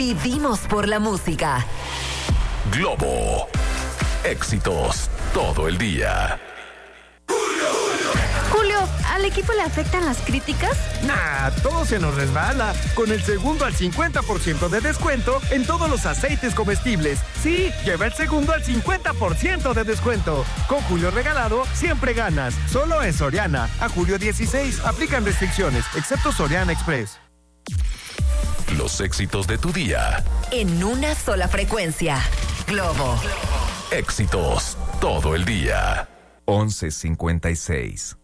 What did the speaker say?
Vivimos por la música. Globo. Éxitos todo el día. Julio, ¿al equipo le afectan las críticas? Nah, todo se nos resbala. Con el segundo al 50% de descuento en todos los aceites comestibles. Sí, lleva el segundo al 50% de descuento. Con Julio Regalado, siempre ganas. Solo en Soriana. A julio 16. Aplican restricciones, excepto Soriana Express. Los éxitos de tu día. En una sola frecuencia. Globo. Éxitos todo el día. 11:56.